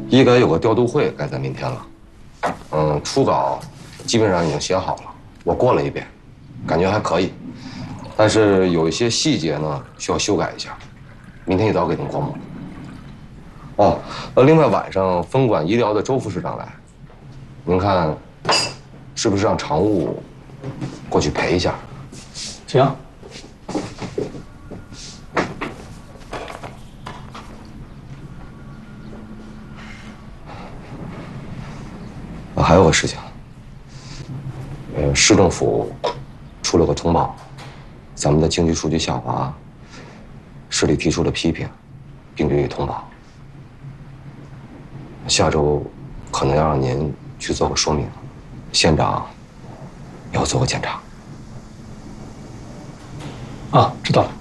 医改有个调度会，该在明天了。初稿基本上已经写好了，我过了一遍，感觉还可以，但是有一些细节呢需要修改一下，明天一早给您过目。哦，另外晚上分管医疗的周副市长来，您看是不是让常务过去陪一下？ 行。 还有个事情，市政府出了个通报，咱们的经济数据下滑，市里提出了批评，并予以通报。下周可能要让您去做个说明，县长也要做个检查。 啊，知道了。